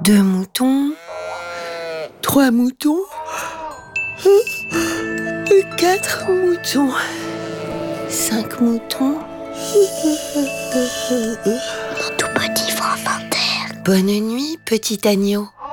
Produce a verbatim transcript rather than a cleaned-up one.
Deux moutons. Trois moutons. Quatre moutons. Cinq moutons. Mon tout petit fanfanteur. Bonne nuit, petit agneau.